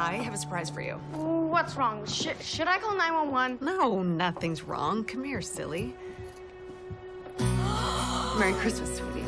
I have a surprise for you. What's wrong? Should I call 911? No, nothing's wrong. Come here, silly. Merry Christmas, sweetie.